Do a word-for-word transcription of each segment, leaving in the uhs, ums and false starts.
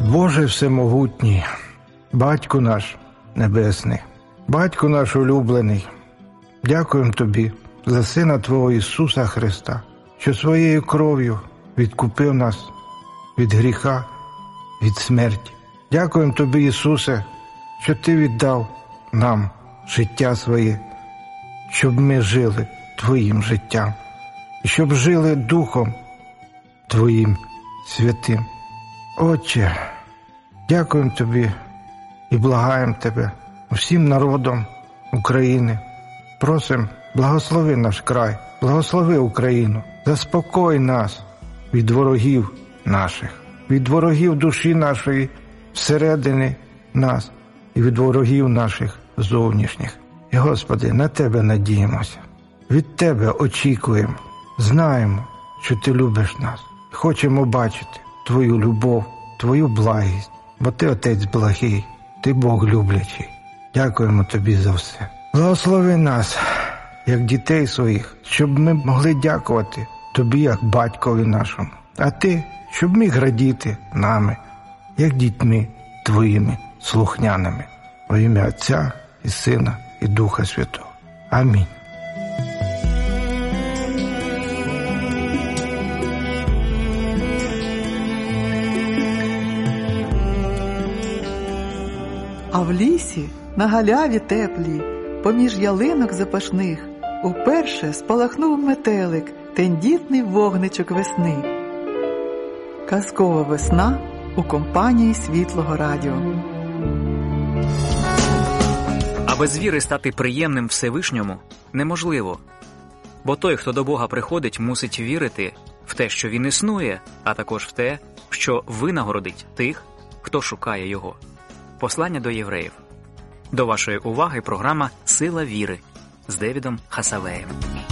Боже всемогутній, Батько наш Небесний, Батько наш улюблений, дякуємо Тобі за Сина Твого Ісуса Христа, що своєю кров'ю відкупив нас від гріха, від смерті. Дякуємо Тобі, Ісусе, що Ти віддав нам життя своє, щоб ми жили Твоїм життям, і щоб жили Духом Твоїм святим. Отче, дякуємо Тобі і благаємо Тебе всім народом України. Просимо, благослови наш край, благослови Україну, заспокой нас від ворогів наших, від ворогів душі нашої всередини нас і від ворогів наших зовнішніх. І, Господи, на Тебе надіємося, від Тебе очікуємо, знаємо, що Ти любиш нас. Хочемо бачити Твою любов, Твою благість, бо Ти Отець благий, Ти Бог люблячий. Дякуємо Тобі за все. Благослови нас, як дітей своїх, щоб ми могли дякувати Тобі, як батькові нашому, а Ти, щоб міг радіти нами, як дітьми Твоїми слухняними. Во ім'я Отця і Сина і Духа Святого. Амінь. А в лісі, на галяві теплій, поміж ялинок запашних, уперше спалахнув метелик, тендітний вогничок весни. Казкова весна у компанії Світлого Радіо. А без віри стати приємним Всевишньому неможливо. Бо той, хто до Бога приходить, мусить вірити в те, що Він існує, а також в те, що винагородить тих, хто шукає Його. Послання до євреїв. До вашої уваги програма «Сила віри» з Девідом Хасавеєм.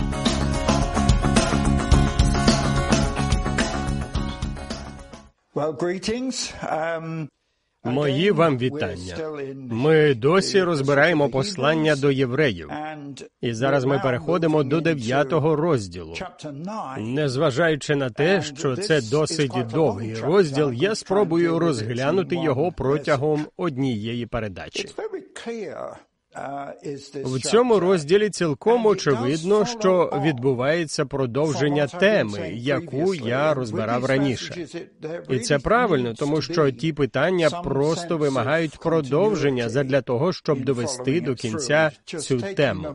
Well, greetings. Um... Мої вам вітання. Ми досі розбираємо послання до євреїв. І зараз ми переходимо до дев'ятого розділу. Незважаючи на те, що це досить довгий розділ, я спробую розглянути його протягом однієї передачі. В цьому розділі цілком очевидно, що відбувається продовження теми, яку я розбирав раніше. І це правильно, тому що ті питання просто вимагають продовження задля того, щоб довести до кінця цю тему.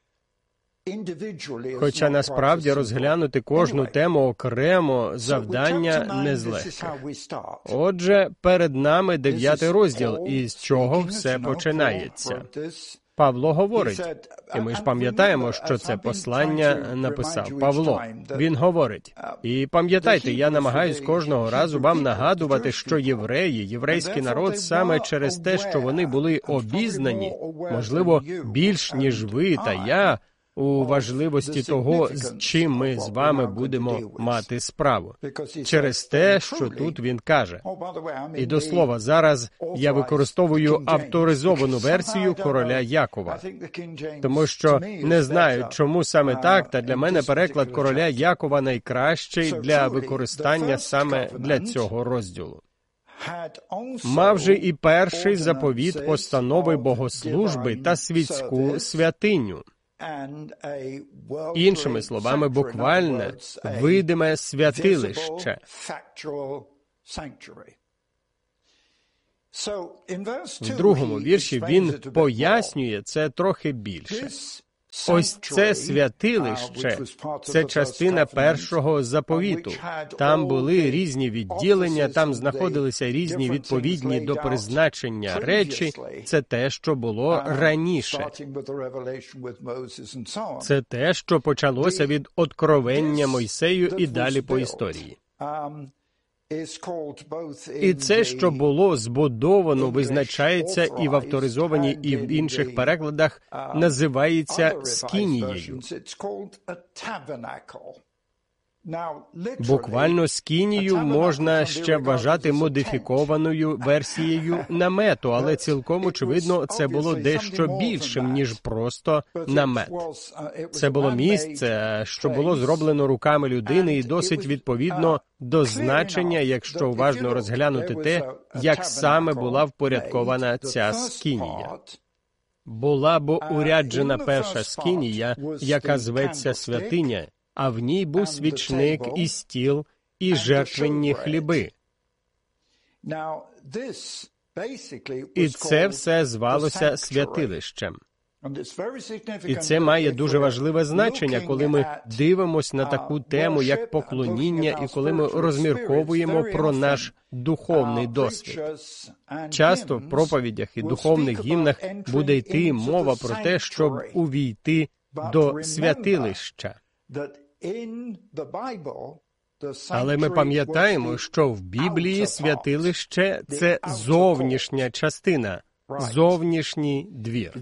Хоча насправді розглянути кожну тему окремо завдання не злегке. Отже, перед нами дев'ятий розділ, із чого все починається. Павло говорить, і ми ж пам'ятаємо, що це послання написав Павло. Він говорить, і пам'ятайте, я намагаюсь кожного разу вам нагадувати, що євреї, єврейський народ саме через те, що вони були обізнані, можливо, більш ніж ви та я, у важливості того, з чим ми з вами будемо мати справу. Через те, що тут він каже. І до слова, зараз я використовую авторизовану версію короля Якова. Тому що не знаю, чому саме так, та для мене переклад короля Якова найкращий для використання саме для цього розділу. Мав же і перший заповіт постанови богослужби та світську святиню. Іншими словами, буквальне, видиме святилище. В другому вірші він пояснює це трохи більше. Ось це святилище – це частина першого заповіту. Там були різні відділення, там знаходилися різні відповідні до призначення речі. Це те, що було раніше. Це те, що почалося від откровення Мойсею і далі по історії. І це, що було збудовано, визначається і в авторизованій, і в інших перекладах називається скинією. Буквально скинію можна ще вважати модифікованою версією намету, але цілком очевидно це було дещо більшим, ніж просто намет. Це було місце, що було зроблено руками людини і досить відповідно до значення, якщо уважно розглянути те, як саме була впорядкована ця скинія. Була бо уряджена перша скинія, яка зветься святиня, а в ній був свічник, і стіл, і жертвенні хліби. І це все звалося святилищем. І це має дуже важливе значення, коли ми дивимося на таку тему, як поклоніння, і коли ми розмірковуємо про наш духовний досвід. Часто в проповідях і духовних гімнах буде йти мова про те, щоб увійти до святилища. Але ми пам'ятаємо, що в Біблії святилище – це зовнішня частина, зовнішній двір.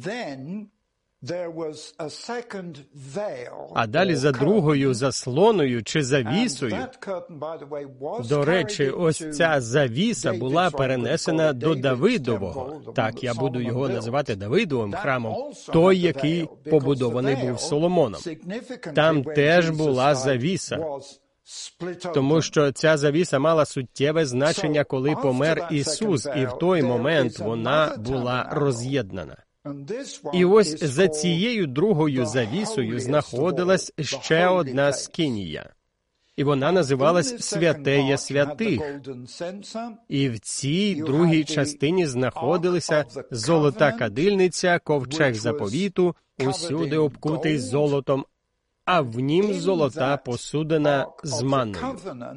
А далі за другою заслоною чи завісою, до речі, ось ця завіса була перенесена до Давидового, так, я буду його називати Давидовим храмом, той, який побудований був Соломоном. Там теж була завіса, тому що ця завіса мала суттєве значення, коли помер Ісус, і в той момент вона була роз'єднана. І ось за цією другою завісою знаходилась ще одна скинія. І вона називалась «Святеє святих». І в цій другій частині знаходилися золота кадильниця, ковчег заповіту, усюди обкутий золотом, а в нім золота посудина з манною.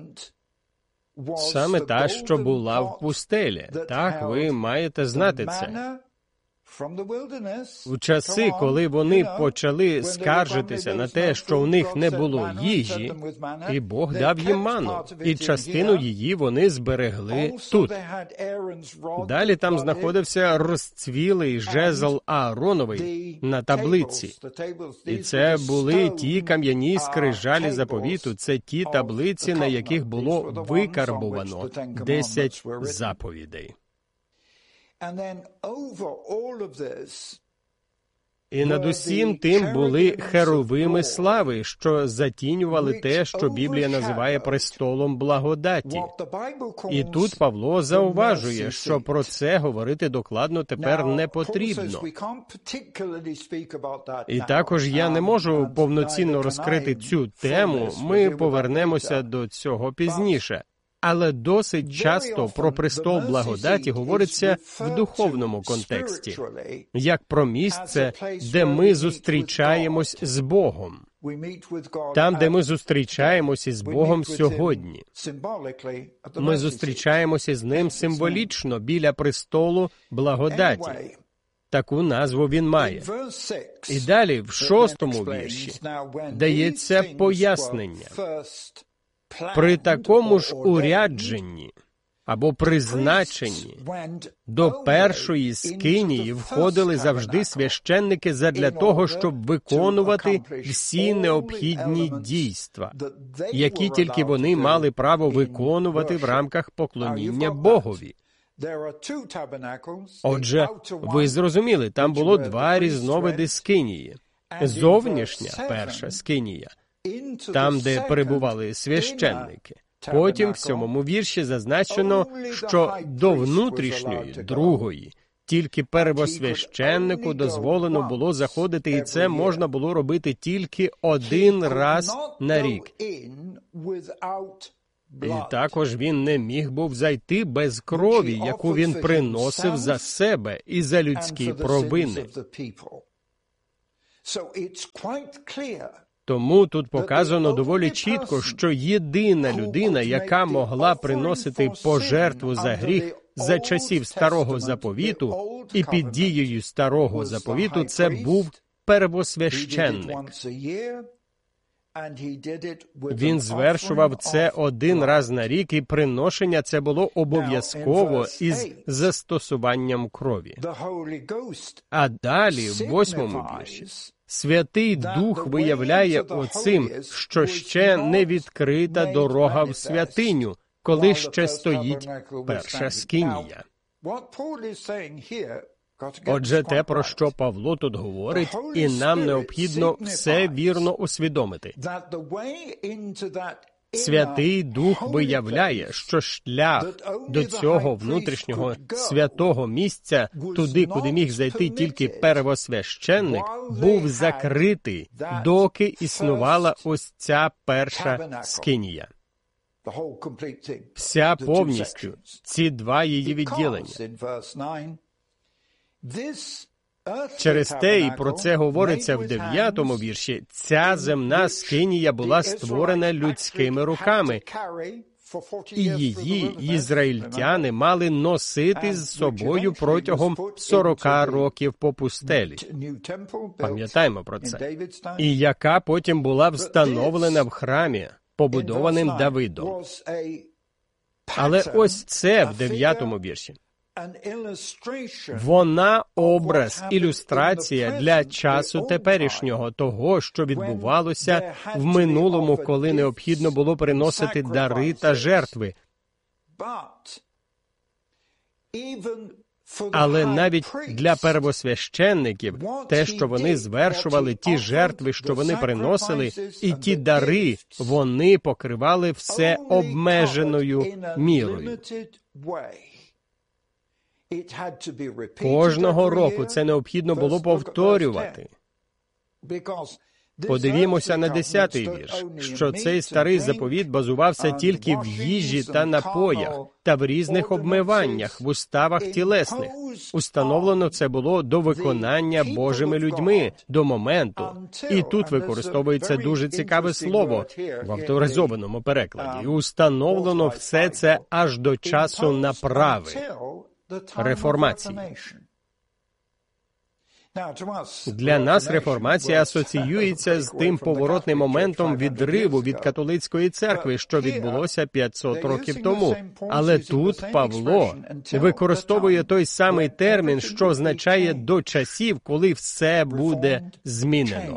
Саме та, що була в пустелі. Так, ви маєте знати це. У часи, коли вони почали скаржитися на те, що в них не було їжі, і Бог дав їм ману, і частину її вони зберегли тут. Далі там знаходився розцвілий жезл Аароновий на таблиці. І це були ті кам'яні скрижалі заповіту, це ті таблиці, на яких було викарбувано десять заповідей. І над усім тим були херовими слави, що затінювали те, що Біблія називає престолом благодаті. І тут Павло зауважує, що про це говорити докладно тепер не потрібно. І також я не можу повноцінно розкрити цю тему, ми повернемося до цього пізніше. Але досить часто про престол благодаті говориться в духовному контексті, як про місце, де ми зустрічаємось з Богом. Там, де ми зустрічаємося з Богом сьогодні. Ми зустрічаємося з Ним символічно біля престолу благодаті. Таку назву він має. І далі, в шостому вірші, дається пояснення. При такому ж урядженні або призначенні до першої скинії входили завжди священники задля того, щоб виконувати всі необхідні дійства, які тільки вони мали право виконувати в рамках поклоніння Богові. Отже, ви зрозуміли, там було два різновиди скинії. Зовнішня перша скинія, там, де перебували священники. Потім в сьомому вірші зазначено, що до внутрішньої, другої, тільки первосвященнику дозволено було заходити, і це можна було робити тільки один раз на рік. І також він не міг був зайти без крові, яку він приносив за себе і за людські провини. Тому тут показано доволі чітко, що єдина людина, яка могла приносити пожертву за гріх за часів Старого Заповіту і під дією Старого Заповіту, це був первосвященник. Він звершував це один раз на рік, і приношення це було обов'язково із застосуванням крові. А далі, в восьмому вірші, Святий Дух виявляє оцим, що ще не відкрита дорога в святиню, коли ще стоїть перша скинія. Отже, те, про що Павло тут говорить, і нам необхідно все вірно усвідомити. Святий Дух виявляє, що шлях до цього внутрішнього святого місця, туди, куди міг зайти тільки первосвященник, був закритий, доки існувала ось ця перша скинія. Вся повністю, ці два її відділення. Через те, і про це говориться в дев'ятому вірші, ця земна скинія була створена людськими руками, і її ізраїльтяни мали носити з собою протягом сорока років по пустелі. Пам'ятаємо про це. І яка потім була встановлена в храмі, побудованим Давидом. Але ось це в дев'ятому вірші. Вона образ, ілюстрація для часу теперішнього, того, що відбувалося в минулому, коли необхідно було приносити дари та жертви. Але навіть для первосвященників те, що вони звершували, ті жертви, що вони приносили, і ті дари, вони покривали все обмеженою мірою. Кожного року це необхідно було повторювати. Подивімося на десятий вірш, що цей старий заповіт базувався тільки в їжі та напоях, та в різних обмиваннях, в уставах тілесних. Установлено це було до виконання Божими людьми, до моменту. І тут використовується дуже цікаве слово в авторизованому перекладі. Установлено все це аж до часу направи, реформації. Для нас реформація асоціюється з тим поворотним моментом відриву від католицької церкви, що відбулося п'ятсот років тому. Але тут Павло використовує той самий термін, що означає «до часів, коли все буде змінено».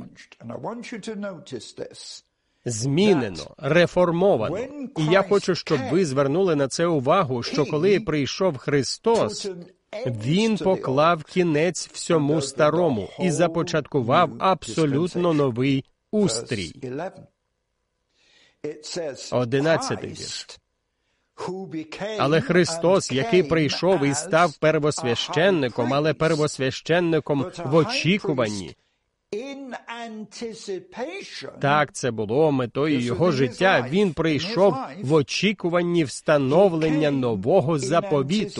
Змінено, реформовано. І я хочу, щоб ви звернули на це увагу, що коли прийшов Христос, Він поклав кінець всьому старому і започаткував абсолютно новий устрій. Одинадцятий вірш. Але Христос, який прийшов і став первосвященником, але первосвященником в очікуванні. Так, це було метою його життя. Він прийшов в очікуванні встановлення нового заповіту,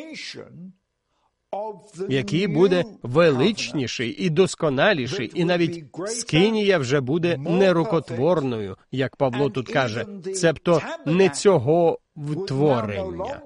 який буде величніший і досконаліший, і навіть скинія вже буде нерукотворною, як Павло тут каже, цебто не цього втворення.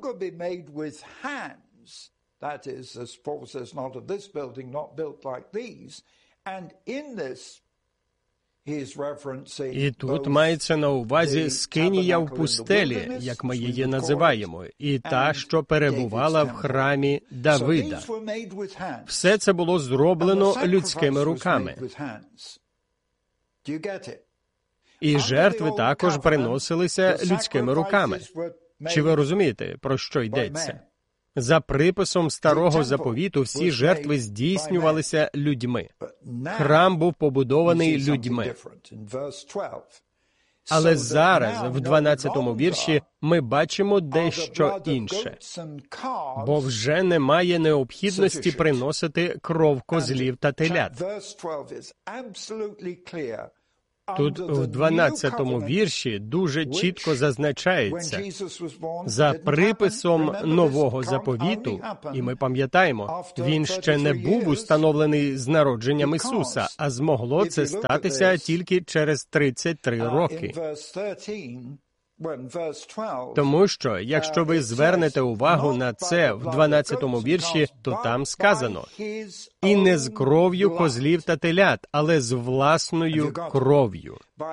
І тут мається на увазі скинія в пустелі, як ми її називаємо, і та, що перебувала в храмі Давида. Все це було зроблено людськими руками. І жертви також приносилися людськими руками. Чи ви розумієте, про що йдеться? За приписом старого заповіту всі жертви здійснювалися людьми. Храм був побудований людьми. Але зараз, в дванадцятому вірші, ми бачимо дещо інше. Бо вже немає необхідності приносити кров козлів та телят. Тут в дванадцятому вірші дуже чітко зазначається, за приписом нового заповіту, і ми пам'ятаємо, він ще не був установлений з народженням Ісуса, а змогло це статися тільки через тридцять три роки. Тому що, якщо ви звернете увагу на це в дванадцятому вірші, то там сказано «І не з кров'ю козлів та телят, але з власною кров'ю».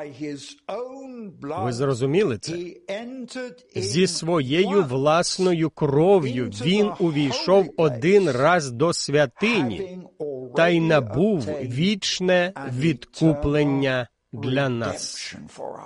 Ви зрозуміли це? Зі своєю власною кров'ю він увійшов один раз до святині, та й набув вічне відкуплення для нас.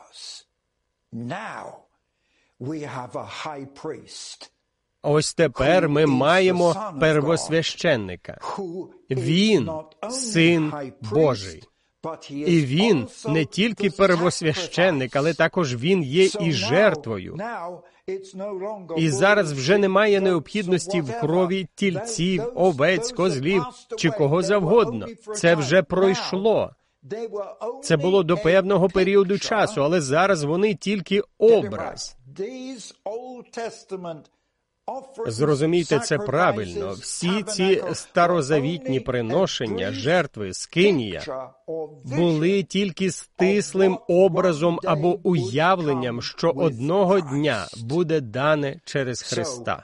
Ось тепер ми маємо первосвященника. Він – Син Божий. І він не тільки первосвященник, але також він є і жертвою. І зараз вже немає необхідності в крові тільців, овець, козлів чи кого завгодно. Це вже пройшло. Це було до певного періоду часу, але зараз вони тільки образ. Зрозумійте це правильно. Всі ці старозавітні приношення, жертви, скинія були тільки стислим образом або уявленням, що одного дня буде дане через Христа.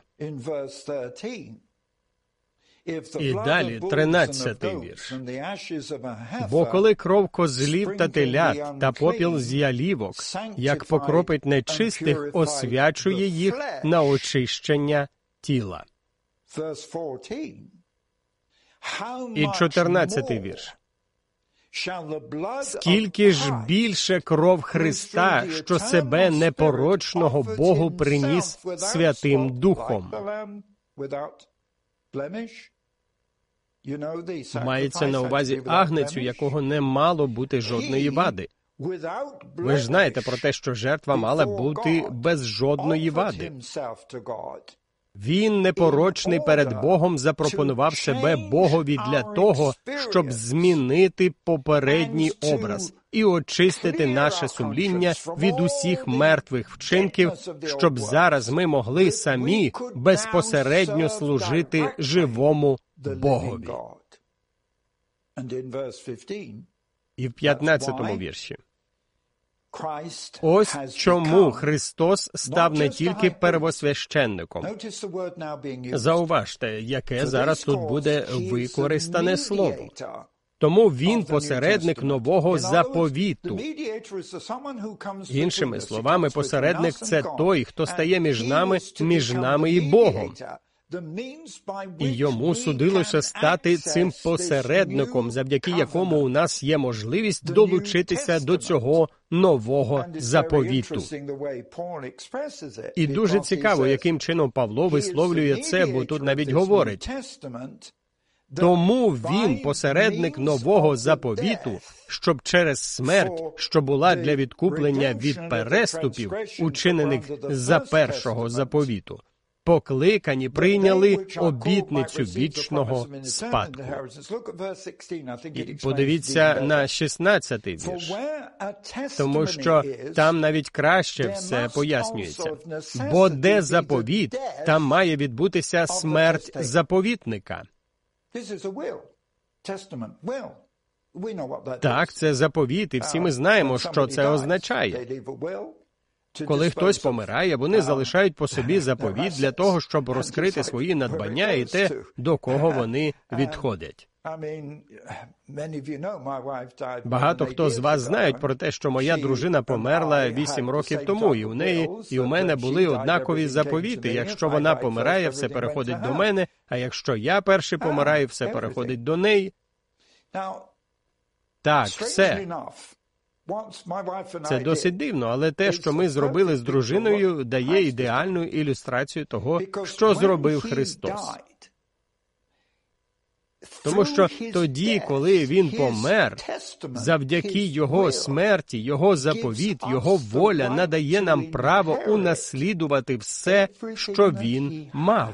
І далі, тринадцятий вірш. «Бо коли кров козлів та телят та попіл з ялівок, як покропить нечистих, освячує їх на очищення тіла». І чотирнадцятий вірш. «Скільки ж більше кров Христа, що себе непорочного Богу приніс Святим Духом». Мається на увазі агнецю, якого не мало бути жодної вади. Ви ж знаєте про те, що жертва мала бути без жодної вади. Він, непорочний перед Богом, запропонував себе Богові для того, щоб змінити попередній образ і очистити наше сумління від усіх мертвих вчинків, щоб зараз ми могли самі безпосередньо служити живому Богові. І в п'ятнадцятому вірші. Ось чому Христос став не тільки первосвященником. Зауважте, яке зараз тут буде використане слово. Тому він посередник нового заповіту. Іншими словами, посередник – це той, хто стає між нами, між нами і Богом. І йому судилося стати цим посередником, завдяки якому у нас є можливість долучитися до цього нового заповіту. І дуже цікаво, яким чином Павло висловлює це, бо тут навіть говорить: «Тому він посередник нового заповіту, щоб через смерть, що була для відкуплення від переступів, учинених за першого заповіту, покликані прийняли обітницю вічного спадку». І подивіться на шістнадцятий вірш, тому що там навіть краще все пояснюється. «Бо де заповіт, там має відбутися смерть заповітника». Так, це заповіт, і всі ми знаємо, що це означає. Коли хтось помирає, вони залишають по собі заповіт для того, щоб розкрити свої надбання і те, до кого вони відходять. Багато хто з вас знають про те, що моя дружина померла вісім років тому, і у неї, і у мене були однакові заповіти. Якщо вона помирає, все переходить до мене, а якщо я перший помираю, все переходить до неї. Так, все. Це досить дивно, але те, що ми зробили з дружиною, дає ідеальну ілюстрацію того, що зробив Христос. Тому що тоді, коли Він помер, завдяки Його смерті, Його заповіт, Його воля надає нам право унаслідувати все, що Він мав.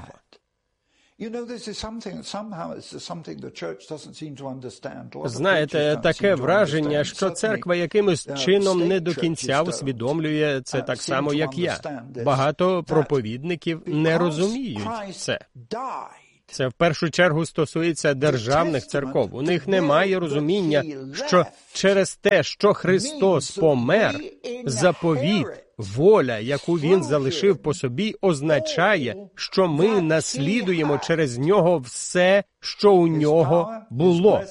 Знаєте, таке враження, що церква якимось чином не до кінця усвідомлює це так само, як я. Багато проповідників не розуміють це. Це в першу чергу стосується державних церков. У них немає розуміння, що через те, що Христос помер, заповіт, воля, яку Він залишив по собі, означає, що ми наслідуємо через Нього все, що у Нього було.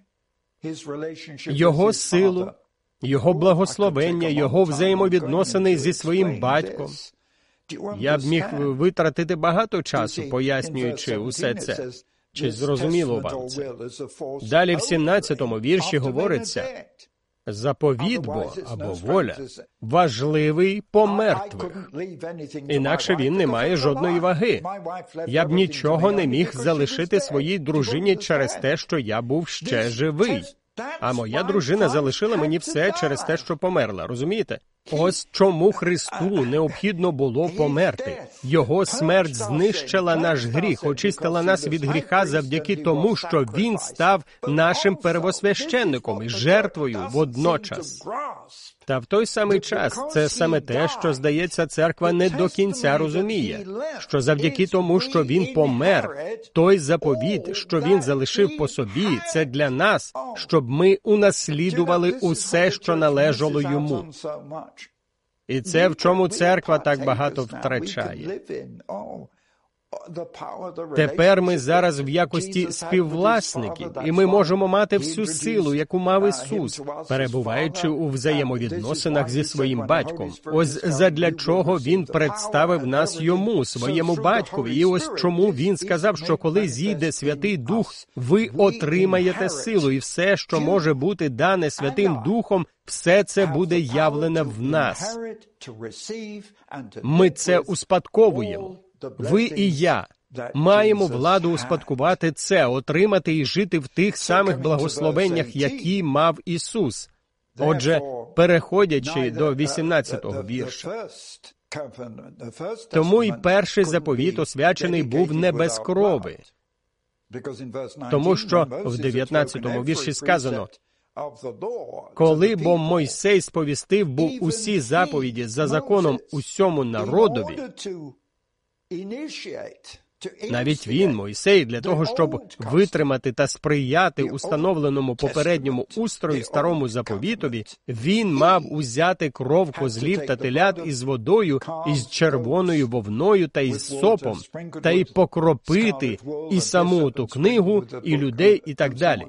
Його силу, Його благословення, Його взаємовідносини зі своїм батьком. Я б міг витратити багато часу, пояснюючи усе це. Чи зрозуміло вам це? Далі в сімнадцятому вірші говориться: «Заповіт бо, або воля, важливий по мертвих, інакше він не має жодної ваги. Я б нічого не міг залишити своїй дружині через те, що я був ще живий. А моя дружина залишила мені все через те, що померла». Розумієте? Ось чому Христу необхідно було померти. Його смерть знищила наш гріх, очистила нас від гріха завдяки тому, що Він став нашим первосвященником і жертвою водночас. Та в той самий час це саме те, що, здається, церква не до кінця розуміє, що завдяки тому, що Він помер, той заповіт, що Він залишив по собі, це для нас, щоб ми унаслідували усе, що належало Йому. І це в чому церква так багато втрачає. Тепер ми зараз в якості співвласників, і ми можемо мати всю силу, яку мав Ісус, перебуваючи у взаємовідносинах зі своїм батьком. Ось задля чого Він представив нас Йому, своєму батькові. І ось чому Він сказав, що коли зійде Святий Дух, ви отримаєте силу, і все, що може бути дане Святим Духом, все це буде явлене в нас. Ми це успадковуємо. Ви і я маємо владу успадкувати це, отримати і жити в тих самих благословеннях, які мав Ісус. Отже, переходячи до вісімнадцятого вірша. Тому і перший заповіт освячений був не без крови. Тому що в дев'ятнадцятому вірші сказано: «Коли бо Мойсей сповістив був усі заповіді за законом усьому народові», навіть він, Мойсей, для того, щоб витримати та сприяти установленому попередньому устрою старому заповітові, він мав узяти кров козлів та телят із водою, із червоною вовною та із сопом, та й покропити і саму ту книгу, і людей, і так далі.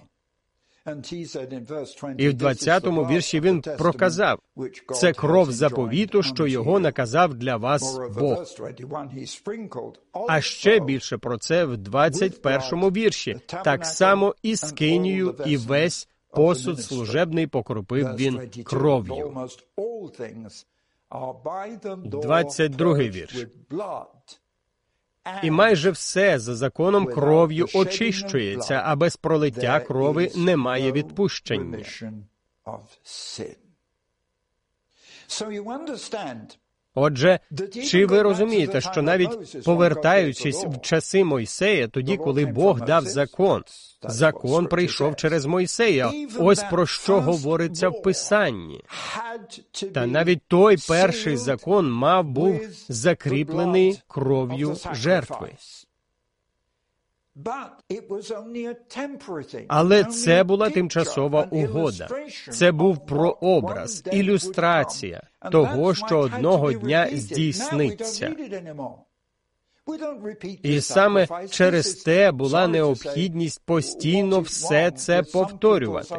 І в двадцятому вірші він проказав: «Це кров заповіту, що його наказав для вас Бог». А ще більше про це в двадцять першому вірші. «Так само і скинію, і весь посуд служебний покропив він кров'ю». двадцять другий вірш. «І майже все за законом кров'ю очищується, а без пролиття крови немає відпущення». Отже, чи ви розумієте, що навіть повертаючись в часи Мойсея, тоді, коли Бог дав закон, закон прийшов через Мойсея, ось про що говориться в Писанні. Та навіть той перший закон мав був закріплений кров'ю жертви. Але це була тимчасова угода. Це був прообраз, ілюстрація того, що одного дня здійсниться. І саме через те була необхідність постійно все це повторювати.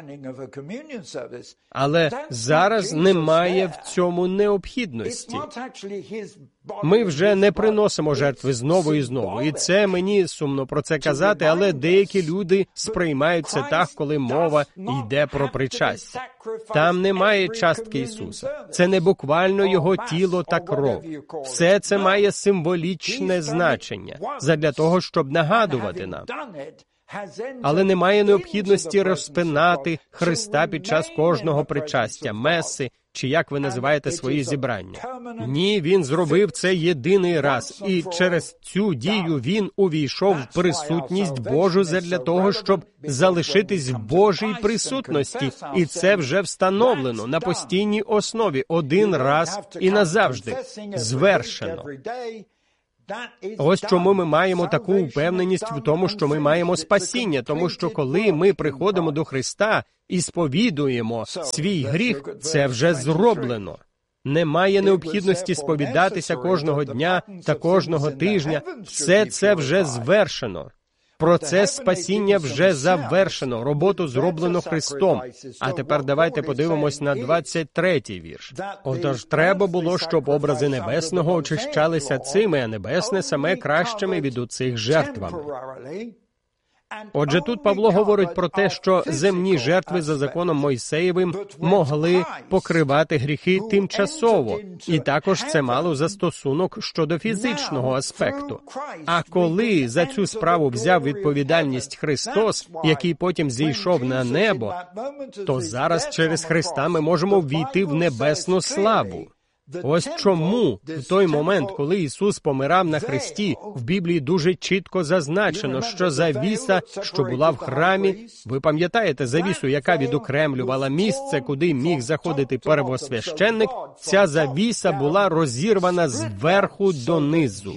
Але зараз немає в цьому необхідності. Ми вже не приносимо жертви знову і знову. І це мені сумно про це казати, але деякі люди сприймають це так, коли мова йде про причастя. Там немає частки Ісуса. Це не буквально Його тіло та кров. Все це має символічне значення, задля того, щоб нагадувати нам. Але немає необхідності розпинати Христа під час кожного причастя, меси, чи як ви називаєте свої зібрання. Ні, Він зробив це єдиний раз, і через цю дію Він увійшов в присутність Божу задля того, щоб залишитись в Божій присутності. І це вже встановлено на постійній основі, один раз і назавжди. Звершено. Ось чому ми маємо таку впевненість в тому, що ми маємо спасіння, тому що коли ми приходимо до Христа і сповідуємо свій гріх, це вже зроблено. Немає необхідності сповідатися кожного дня та кожного тижня. Все це вже звершено. Процес спасіння вже завершено, роботу зроблено Христом. А тепер давайте подивимось на двадцять третій вірш. «Отож треба було, щоб образи небесного очищалися цими, а небесне саме кращими від оцих жертвами». Отже, тут Павло говорить про те, що земні жертви за законом Мойсеєвим могли покривати гріхи тимчасово, і також це мало застосунок щодо фізичного аспекту. А коли за цю справу взяв відповідальність Христос, який потім зійшов на небо, то зараз через Христа ми можемо ввійти в небесну славу. Ось чому в той момент, коли Ісус помирав на хресті, в Біблії дуже чітко зазначено, що завіса, що була в храмі, ви пам'ятаєте завісу, яка відокремлювала місце, куди міг заходити первосвященник, ця завіса була розірвана зверху донизу.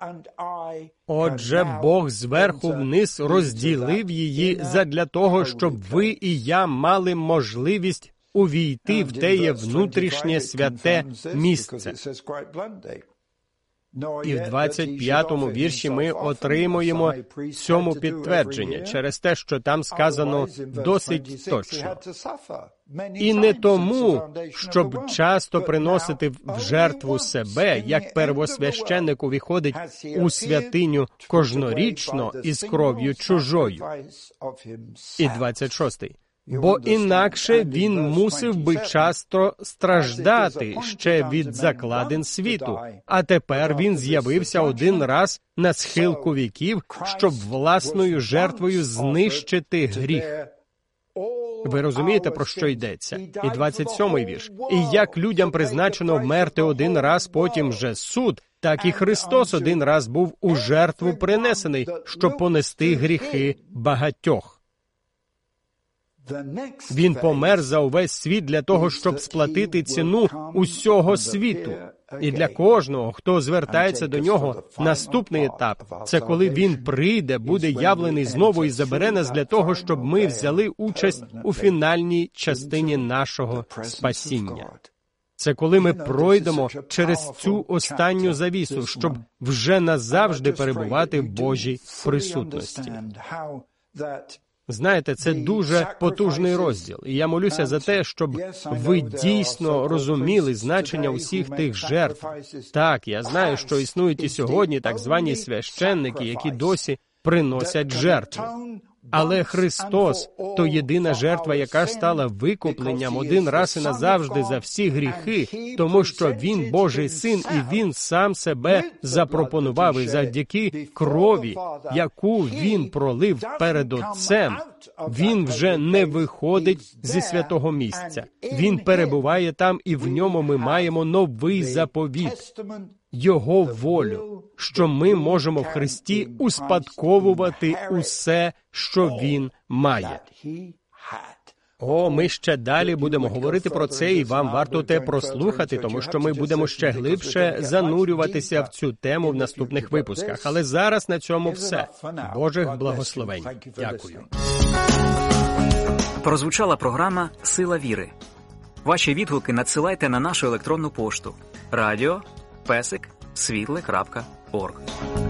Отже, Бог зверху вниз розділив її задля того, щоб ви і я мали можливість увійти в теє внутрішнє святе місце. І в двадцять п'ятому вірші ми отримуємо цьому підтвердження через те, що там сказано досить точно. І не тому, щоб часто приносити в жертву себе, як первосвященник увіходить у святиню кожнорічно із кров'ю чужою. І двадцять шостий. Бо інакше він мусив би часто страждати ще від закладин світу, а тепер він з'явився один раз на схилку віків, щоб власною жертвою знищити гріх. Ви розумієте, про що йдеться? І двадцять сьомий вірш. «І як людям призначено вмерти один раз, потім же суд, так і Христос один раз був у жертву принесений, щоб понести гріхи багатьох». Він помер за увесь світ для того, щоб сплатити ціну усього світу. І для кожного, хто звертається до нього, наступний етап – це коли він прийде, буде явлений знову і забере нас для того, щоб ми взяли участь у фінальній частині нашого спасіння. Це коли ми пройдемо через цю останню завісу, щоб вже назавжди перебувати в Божій присутності. Знаєте, це дуже потужний розділ, і я молюся за те, щоб ви дійсно розуміли значення усіх тих жертв. Так, я знаю, що існують і сьогодні так звані священники, які досі приносять жертви. Але Христос – то єдина жертва, яка стала викупленням один раз і назавжди за всі гріхи, тому що Він Божий Син, і Він сам себе запропонував, і завдяки крові, яку Він пролив перед Отцем, Він вже не виходить зі святого місця. Він перебуває там, і в ньому ми маємо новий заповіт. Його волю, що ми можемо в Христі успадковувати усе, що Він має. О, ми ще далі будемо говорити про це, і вам варто те прослухати, тому що ми будемо ще глибше занурюватися в цю тему в наступних випусках. Але зараз на цьому все. Божих благословень. Дякую. Прозвучала програма «Сила віри». Ваші відгуки надсилайте на нашу електронну пошту радіо песик світле крапка орг.